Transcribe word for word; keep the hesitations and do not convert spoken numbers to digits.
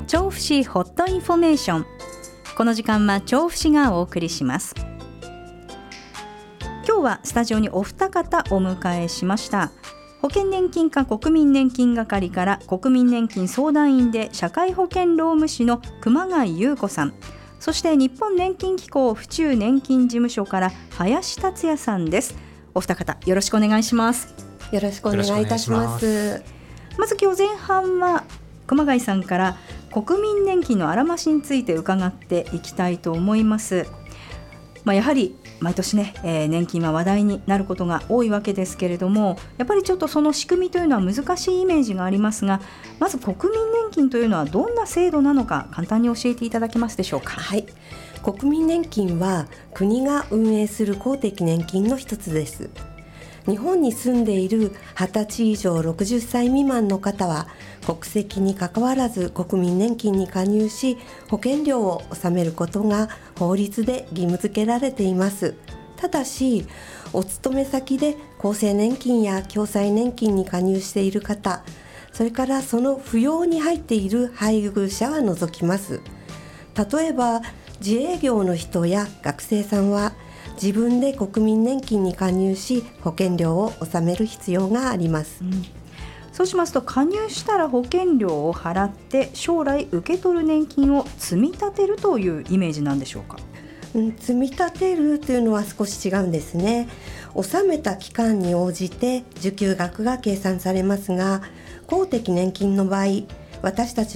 調布市ホットインフォメーション。この時間は調布市がお送りします。今日はスタジオにお二方お迎えしました。保険年金課国民年金係から国民年金相談員で社会保険労務士の熊谷優子さん、そして日本年金機構府中年金事務所から林達也さんです。お二方よろしくお願いします。 よろしくお願いいたします。 まず今日前半は熊谷さんから国民年金のあらましについて伺っていきたいと思います。まあ、やはり毎年ね、えー、年金は話題になることが多いわけですけれども、やっぱりちょっとその仕組みというのは難しいイメージがありますが、まず国民年金というのはどんな制度なのか簡単に教えていただけますでしょうか。 はい、国民年金は国が運営する公的年金の一つです。日本に住んでいるはたち以上ろくじゅっさい未満の方は国籍にかかわらず国民年金に加入し保険料を納めることが法律で義務付けられています。ただしお勤め先で厚生年金や共済年金に加入している方、それからその扶養に入っている配偶者は除きます。例えば自営業の人や学生さんは自分で国民年金に加入し保険料を納める必要があります、うん、 そうしますと加入したら保険料を払って将来受け取る年金を積み立てるというイメージなんでしょうか。 うん、積み立てるというのは少し違うんですね。納めた期間に応じて受給額が計算されますが、公的年金の場合私たち